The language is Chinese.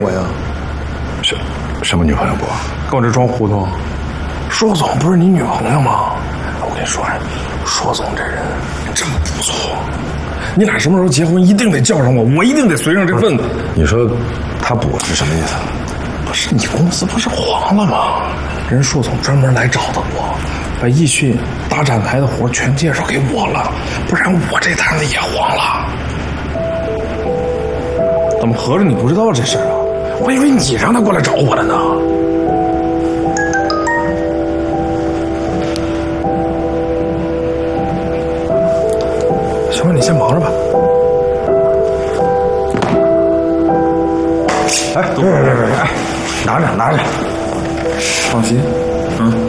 我呀， 什么女朋友不？ 跟我这装糊涂。 硕总不是你女朋友吗？ 我跟你说，硕总这人真不错。你俩什么时候结婚，一定得叫上我，我一定得随上这份子。 你说他补是什么意思？ 不是你公司不是黄了吗？人硕总专门来找的我，把易迅大展台的活全介绍给我了，不然我这摊子也黄了。怎么合着你不知道这事儿啊？我以为你让他过来找我的呢。行吧，你先忙着吧。 哎，别，哎，拿着， 放心，